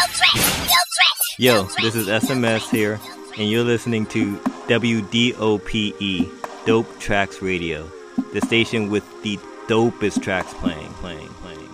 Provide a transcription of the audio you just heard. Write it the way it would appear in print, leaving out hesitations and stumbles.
Yo, this is SMS here, and you're listening to WDOPE, Dope Tracks Radio, the station with the dopest tracks playing.